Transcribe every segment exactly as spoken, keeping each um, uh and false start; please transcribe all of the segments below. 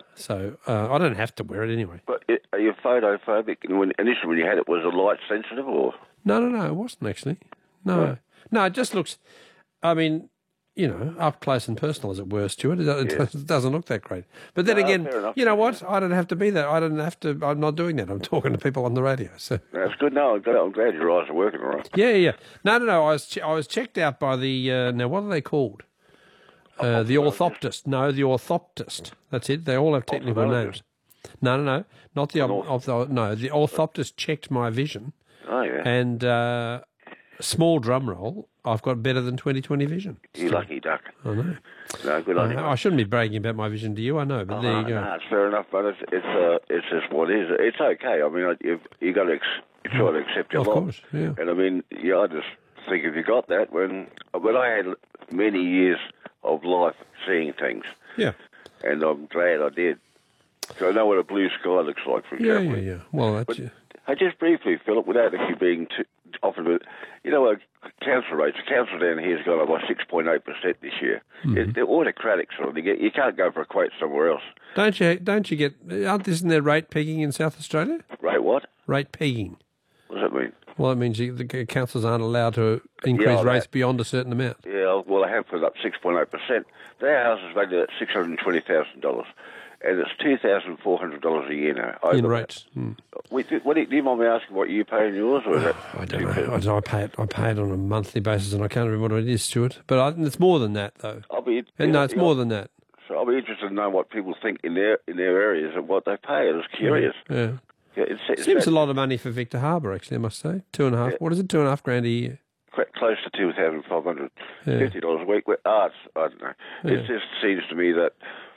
Right. So uh, I don't have to wear it anyway. But it, are you photophobic? And when, initially when you had it, was it light sensitive or? No, no, no, it wasn't actually. No. No. No, it just looks, I mean, you know, up close and personal as it were, Stuart. It, it, Yeah. does, it doesn't look that great. But then No, again, fair enough. you know what? I don't have to be that. I don't have to, I'm not doing that. I'm talking to people on the radio. So That's good. No, I'm glad, I'm glad your eyes are working all right. yeah, yeah. No, no, no. I was, che- I was checked out by the, uh, now what are they called? Uh, the orthoptist. No, the orthoptist. That's it. They all have technical names. No, no, no. Not the, An of the, no, the orthoptist checked my vision. Oh, yeah. And, uh, small drum roll, I've got better than twenty twenty vision. You lucky duck. I know. No, good on you. I, I shouldn't be bragging about my vision to you, I know, but Oh, there you no, go. no, it's fair enough, but it's it's, uh, it's just what it is. It's okay. I mean, you've you got to ex- you try to accept your Of lot. course, yeah. And I mean, yeah, I just think if you got that, when when I had many years of life seeing things, Yeah. and I'm glad I did. So I know what a blue sky looks like, for Yeah, example. yeah, yeah. Well, that's, But yeah. I just briefly, Philip, without actually being too often, but you know, uh, council rates. The council down here has gone up by six point eight percent this year. Mm-hmm. It, they're autocratic sort of thing. You can't go for a quote somewhere else. Don't you, don't you get, aren't, isn't there rate pegging in South Australia? Right? What? Rate pegging. What does that mean? Well, it means you, the councils aren't allowed to increase Yeah, rates that- beyond a certain amount. Yeah, well, they have put up six point eight percent. Their house is valued at six hundred and twenty thousand dollars, and it's two thousand four hundred dollars a year now. In over rates. that. Mm. Wait, do, what do, you, do you mind me asking what you pay in yours, or is that? I don't know. I, don't know. I pay it. I pay it on a monthly basis, and I can't remember what it is, Stuart. But I, it's more than that, though. I'll be. And no, it's more than that. So I'll be interested to know what people think in their in their areas and what they pay. I was curious. Yeah. Yeah, it's, it's Seems that- a lot of money for Victor Harbour, actually, I must say. Two and a half. Yeah. What is it? Two and a half grand a year. quite close to two thousand five hundred Yeah. fifty dollars a week. With arts, I don't know. Yeah. It just seems to me that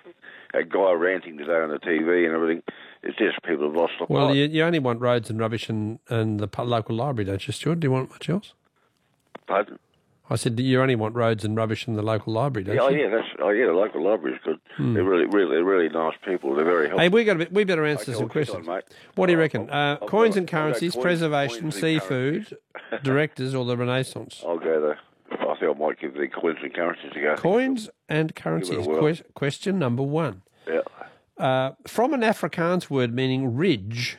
a guy ranting today on the T V and everything, it's just people have lost the Well, plot. you, you only want roads and rubbish and, and the pu- local library, don't you, Stuart? Do you want much else? Pardon? I said, you only want roads and rubbish in the local library, don't Yeah, oh you? yeah, that's oh yeah. The local library is good. Hmm. They're really, really, they're really nice people. They're very helpful. Hey, we got to, we better answer Okay, some well, keep questions. on, mate. What do you Uh, reckon? I'll- Uh, I'll coins go- and I'll go currencies, coins- preservation, coins and seafood, directors, or the Renaissance? I'll go the. I think I might give the coins and currencies a go. Coins and Give it currencies. a whirl. Que- question number one. Yeah. Uh, from an Afrikaans word meaning ridge,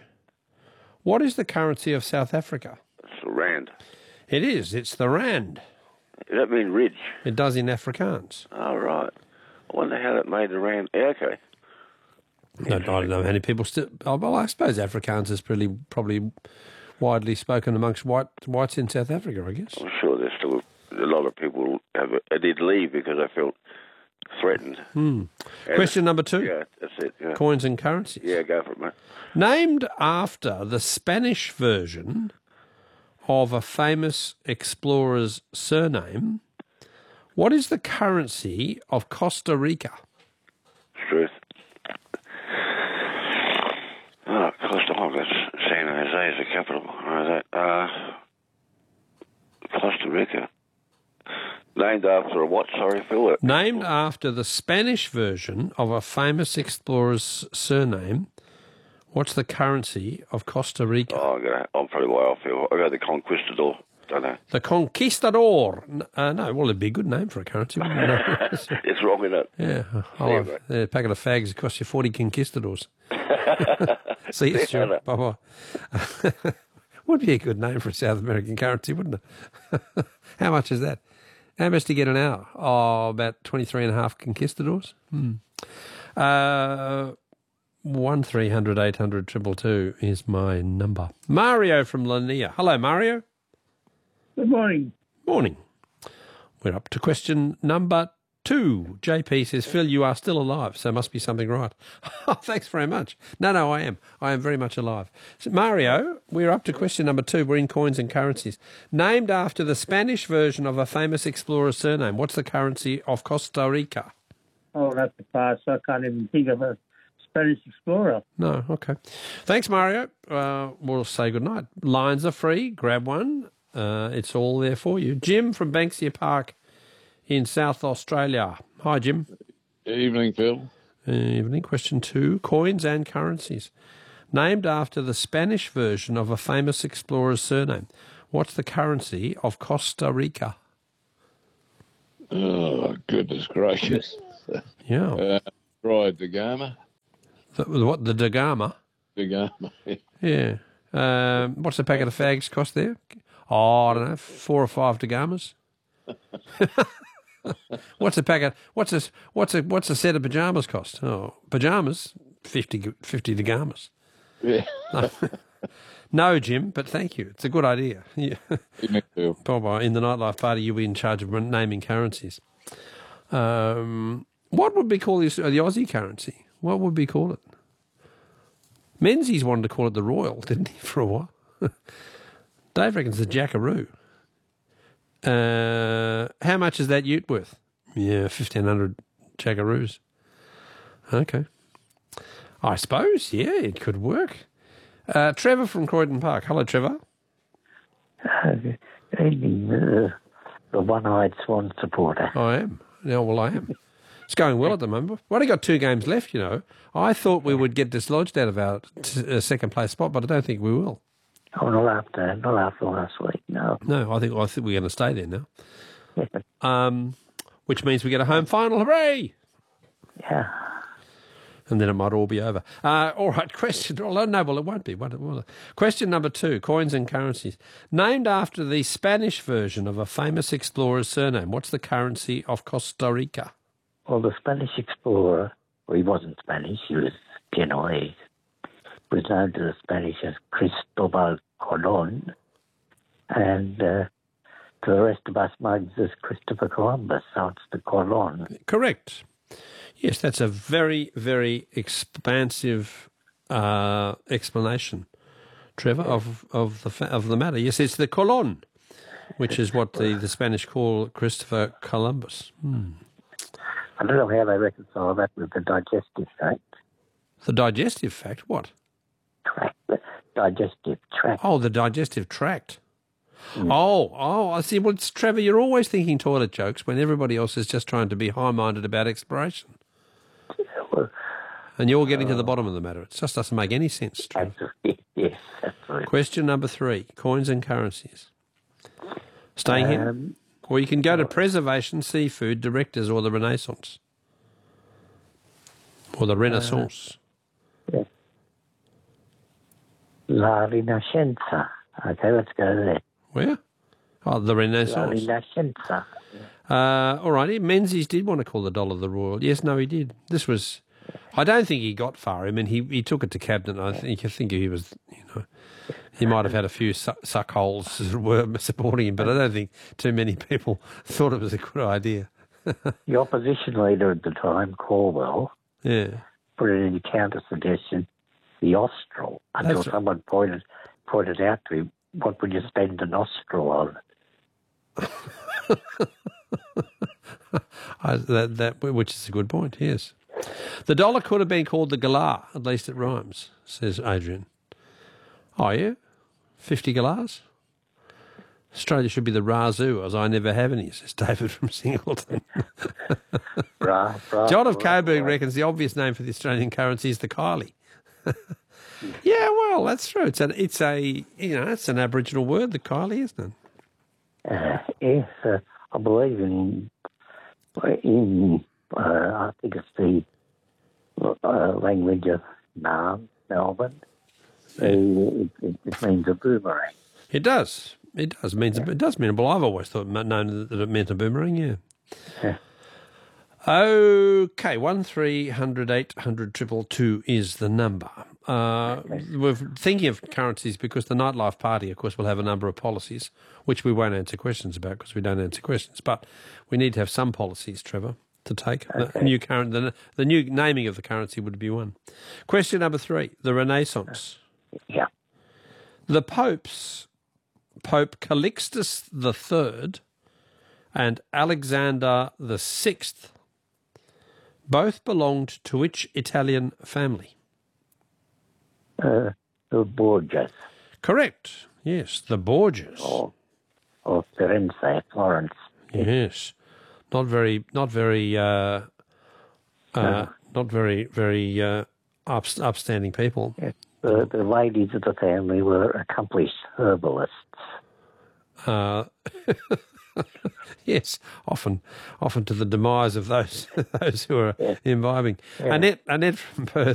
what is the currency of South Africa? It's the rand. It is. It's the rand. Does that mean ridge? It does in Afrikaans. Oh, right. I wonder how that made the rand. Yeah, okay. No, I don't know how many people still. Oh, well, I suppose Afrikaans is pretty probably widely spoken amongst white whites in South Africa, I guess. I'm sure there's still a lot of people have I did leave because I felt threatened. Hmm. And- Question number two. Yeah, that's it. Yeah, Coins and currencies. yeah go for it, mate. Named after the Spanish version of a famous explorer's surname, what is the currency of Costa Rica? Truth. Oh, Costa, oh, that's San Jose is the capital. Oh, that, uh, Costa Rica. Named after a what, sorry, Phil? Named after the Spanish version of a famous explorer's surname, what's the currency of Costa Rica? Oh, I'm, gonna, I'm probably way off here. I go the Conquistador. Don't know. The Conquistador. N- Uh, no, well, it'd be a good name for a currency, wouldn't it? No. It's wrong with it. Yeah, I'll Yeah, have, mate. yeah, a packet of fags it costs you forty conquistadors. See you, Yeah, Stuart. Bye bye. Would be a good name for a South American currency, wouldn't it? How much is that? How much do you get an hour? Oh, about twenty-three and a half conquistadors. Hmm. Uh, one three hundred eight hundred triple two is my number. Mario from Lanier. Hello, Mario. Good morning. Morning. We're up to question number two. J P says, Phil, you are still alive, so must be something right. Oh, thanks very much. No, no, I am. I am very much alive. So, Mario, we're up to question number two. We're in coins and currencies. Named after the Spanish version of a famous explorer's surname, what's the currency of Costa Rica? Oh, that's a pass. I can't even think of a Spanish explorer. No, okay. Thanks, Mario. Uh, we'll say goodnight. Lines are free. Grab one. Uh, it's all there for you. Jim from Banksia Park in South Australia. Hi, Jim. Evening, Phil. Uh, evening. Question two. Coins and currencies. Named after the Spanish version of a famous explorer's surname. What's the currency of Costa Rica? Oh, goodness gracious. Yeah. Uh, Brian de Gama. The, the what? The Dagama? Dagama. Yeah. Um, what's a packet of fags cost there? Oh, I don't know, four or five Dagamas. What's a packet? What's a what's a what's a set of pajamas cost? Oh, pajamas, fifty fifty Dagamas. Yeah. No. No, Jim, but thank you. It's a good idea. Yeah. Me too. Bob, in the nightlife party, you'll be in charge of naming currencies. Um, what would we call this, uh, the Aussie currency? What would we call it? Menzies wanted to call it the Royal, didn't he, for a while? Dave reckons the Jackaroo. Uh, how much is that ute worth? Yeah, fifteen hundred Jackaroos. Okay. I suppose, yeah, it could work. Uh, Trevor from Croydon Park. Hello, Trevor. Uh, good evening, uh, the one-eyed Swan supporter. I am. Yeah, well, I am. It's going well at the moment. We've only got two games left, you know. I thought we would get dislodged out of our t- uh, second-place spot, but I don't think we will. Oh, not after, not after last week, no. No, I think I think we're going to stay there now. um, which means we get a home final. Hooray! Yeah. And then it might all be over. Uh, all right, question. Oh, no, well, it won't be. Won't it? Will it? Question number two, coins and currencies. Named after the Spanish version of a famous explorer's surname, what's the currency of Costa Rica? Well, the Spanish explorer, well, he wasn't Spanish, he was Genoese, was known to the Spanish as Cristobal Colon, and uh, to the rest of us mugs as Christopher Columbus, so it's the Colon. Correct. Yes, that's a very, very expansive uh, explanation, Trevor, of of the fa- of the matter. Yes, it's the Colon, which is what the, the Spanish call Christopher Columbus. Hmm. I don't know how they reconcile that with the digestive tract. The digestive fact, what? Tract, the digestive tract. Oh, the digestive tract. Mm. Oh, oh, I see. Well, it's, Trevor, you're always thinking toilet jokes when everybody else is just trying to be high-minded about exploration. Well, and you're getting uh, to the bottom of the matter. It just doesn't make any sense, Trevor. Absolutely, yes, absolutely. Question number three, coins and currencies. Staying um, here? Or you can go to Preservation, Seafood, Directors, or the Renaissance. Or the Renaissance. Uh, yeah. La Rinascenza. Okay, let's go there. Where? Oh, the Renaissance. La Rinascenza. Uh, all righty. Menzies did want to call the dollar the Royal. Yes, no, he did. This was... I don't think he got far. I mean, he, he took it to cabinet. I think I think he was, you know, he might have had a few suck, suck holes as it were supporting him, but I don't think too many people thought it was a good idea. The opposition leader at the time, Corwell, yeah, put it in counter suggestion, the Austral, until That's someone pointed pointed out to him, what would you spend a nostril on? I, that, that, which is a good point, yes. The dollar could have been called the galah, at least it rhymes, says Adrian. Oh, yeah? fifty galahs? Australia should be the Razoo, as I never have any, says David from Singleton. Right, right, John of right, Coburg right. reckons the obvious name for the Australian currency is the Kylie. Yeah, well, that's true. It's an, it's a, you know, it's an Aboriginal word, the Kylie, isn't it? Uh, yes, uh, I believe in, in uh, I think it's the uh, language of Naarm, Melbourne. Yeah. The, it, it means a boomerang. It does. It does. It, means, it does mean, well, I've always thought known that it meant a boomerang, yeah. Yeah. Okay, one three hundred eight hundred triple two is the number. Uh, we're thinking of currencies because the Nightlife Party, of course, will have a number of policies, which we won't answer questions about because we don't answer questions. But we need to have some policies, Trevor, to take. Okay. The new current, the, the new naming of the currency would be one. Question number three: the Renaissance. Yeah. The popes, Pope Calixtus the Third and Alexander the Sixth, both belonged to which Italian family? Uh, the Borgias. Correct. Yes, the Borgias. Or, or Firenze, Florence. Yes, not very, not very, uh, uh, No. not very, very uh, up, upstanding people. Yes. The, the ladies of the family were accomplished herbalists. Uh, yes, often, often to the demise of those those who are Yeah. imbibing. Yeah. Annette, Annette from Perth